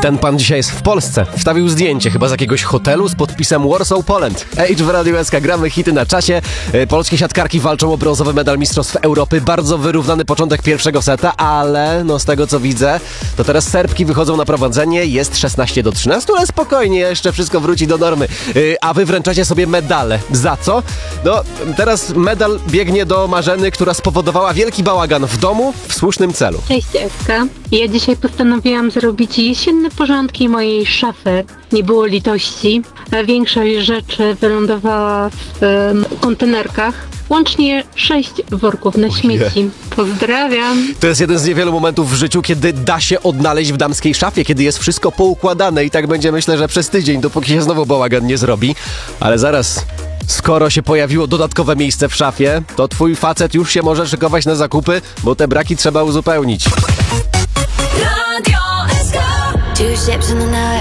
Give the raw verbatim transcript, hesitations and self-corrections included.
Ten pan dzisiaj jest w Polsce. Wstawił zdjęcie chyba z jakiegoś hotelu z podpisem Warsaw Poland. Age w Radiu S K, gramy hity na czasie. Polskie siatkarki walczą o brązowy medal Mistrzostw Europy. Bardzo wyrównany początek pierwszego seta, ale no z tego co widzę, to teraz Serbki wychodzą na prowadzenie. Jest szesnaście do trzynastu, ale spokojnie, jeszcze wszystko wróci do normy. A wy wręczacie sobie medale. Za co? No, teraz medal biegnie do Marzeny, która spowodowała wielki bałagan w domu w słusznym celu. Cześć Eska. Ja dzisiaj postanowiłam zrobić jesienne porządki mojej szafy. Nie było litości. Większość rzeczy wylądowała w um, kontenerkach. Łącznie sześć worków na śmieci. Pozdrawiam. To jest jeden z niewielu momentów w życiu, kiedy da się odnaleźć w damskiej szafie, kiedy jest wszystko poukładane i tak będzie, myślę, że przez tydzień, dopóki się znowu bałagan nie zrobi. Ale zaraz, skoro się pojawiło dodatkowe miejsce w szafie, to twój facet już się może szykować na zakupy, bo te braki trzeba uzupełnić. Radio S K. Two ships in the night.